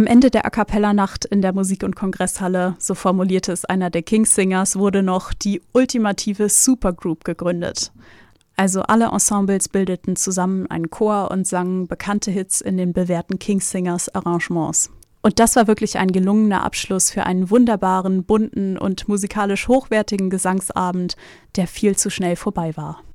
Am Ende der A-cappella-Nacht in der Musik- und Kongresshalle, so formulierte es einer der King's-Singers, wurde noch die ultimative Supergroup gegründet. Also alle Ensembles bildeten zusammen einen Chor und sangen bekannte Hits in den bewährten King's-Singers Arrangements. Und das war wirklich ein gelungener Abschluss für einen wunderbaren, bunten und musikalisch hochwertigen Gesangsabend, der viel zu schnell vorbei war.